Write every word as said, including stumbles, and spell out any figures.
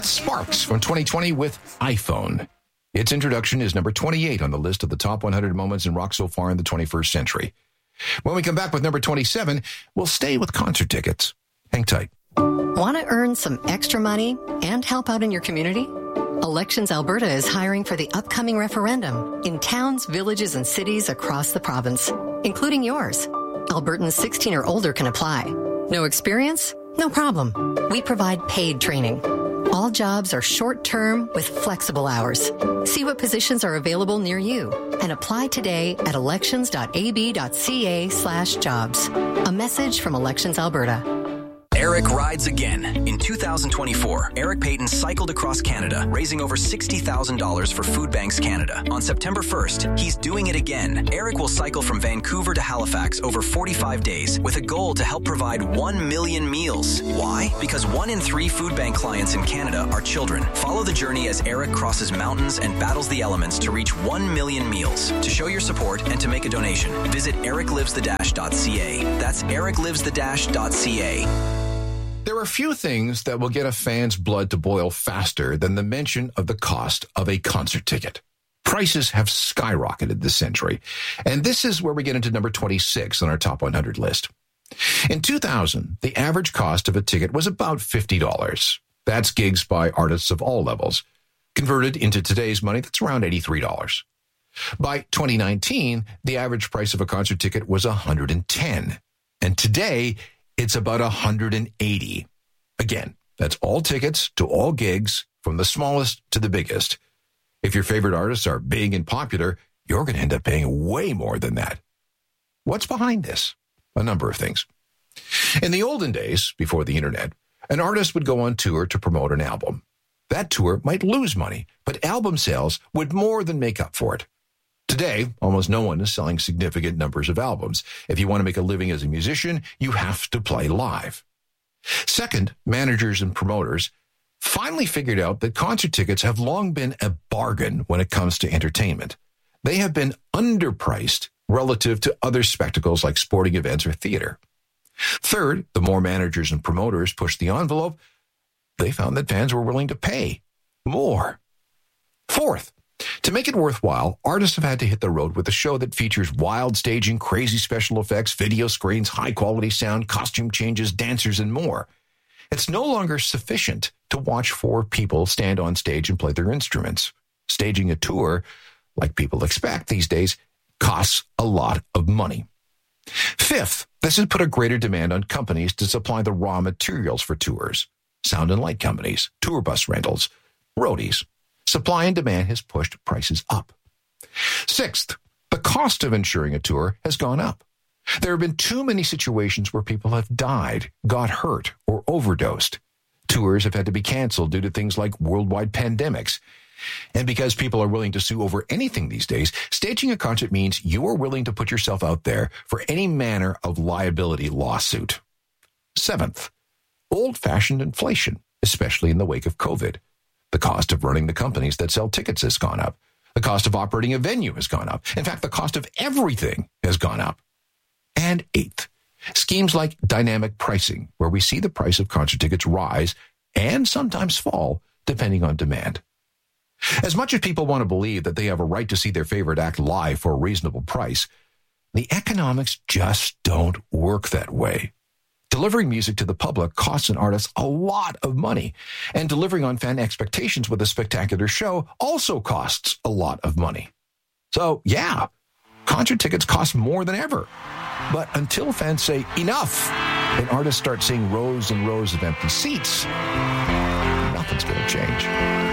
Sparks from twenty twenty with iPhone. Its introduction is number twenty-eight on the list of the top one hundred moments in rock so far in the twenty-first century. When we come back with number twenty-seven, we'll stay with concert tickets. Hang tight. Want to earn some extra money and help out in your community? Elections Alberta is hiring for the upcoming referendum in towns, villages, and cities across the province, including yours. Albertans sixteen or older can apply. No experience? No problem. We provide paid training. All jobs are short-term with flexible hours. See what positions are available near you and apply today at elections.ab.ca slash jobs. A message from Elections Alberta. Eric rides again. In two thousand twenty-four, Eric Payton cycled across Canada, raising over sixty thousand dollars for Food Banks Canada. On September first, he's doing it again. Eric will cycle from Vancouver to Halifax over forty-five days with a goal to help provide one million meals. Why? Because one in three Food Bank clients in Canada are children. Follow the journey as Eric crosses mountains and battles the elements to reach one million meals. To show your support and to make a donation, visit eric lives the dash dot c a. That's eric lives the dash dot c a. There are few things that will get a fan's blood to boil faster than the mention of the cost of a concert ticket. Prices have skyrocketed this century, and this is where we get into number twenty-six on our top one hundred list. In two thousand, the average cost of a ticket was about fifty dollars. That's gigs by artists of all levels. Converted into today's money, that's around eighty-three dollars. By twenty nineteen, the average price of a concert ticket was one hundred ten dollars, and today, it's about one hundred eighty dollars. Again, that's all tickets to all gigs, from the smallest to the biggest. If your favorite artists are big and popular, you're going to end up paying way more than that. What's behind this? A number of things. In the olden days, before the internet, an artist would go on tour to promote an album. That tour might lose money, but album sales would more than make up for it. Today, almost no one is selling significant numbers of albums. If you want to make a living as a musician, you have to play live. Second, managers and promoters finally figured out that concert tickets have long been a bargain when it comes to entertainment. They have been underpriced relative to other spectacles like sporting events or theater. Third, the more managers and promoters pushed the envelope, they found that fans were willing to pay more. Fourth, to make it worthwhile, artists have had to hit the road with a show that features wild staging, crazy special effects, video screens, high-quality sound, costume changes, dancers, and more. It's no longer sufficient to watch four people stand on stage and play their instruments. Staging a tour, like people expect these days, costs a lot of money. Fifth, this has put a greater demand on companies to supply the raw materials for tours. Sound and light companies, tour bus rentals, roadies. Supply and demand has pushed prices up. Sixth, the cost of insuring a tour has gone up. There have been too many situations where people have died, got hurt, or overdosed. Tours have had to be canceled due to things like worldwide pandemics. And because people are willing to sue over anything these days, staging a concert means you are willing to put yourself out there for any manner of liability lawsuit. Seventh, old-fashioned inflation, especially in the wake of COVID. The cost of running the companies that sell tickets has gone up. The cost of operating a venue has gone up. In fact, the cost of everything has gone up. And eighth, schemes like dynamic pricing, where we see the price of concert tickets rise and sometimes fall, depending on demand. As much as people want to believe that they have a right to see their favorite act live for a reasonable price, the economics just don't work that way. Delivering music to the public costs an artist a lot of money, and delivering on fan expectations with a spectacular show also costs a lot of money. So, yeah, concert tickets cost more than ever. But until fans say enough and artists start seeing rows and rows of empty seats, nothing's going to change.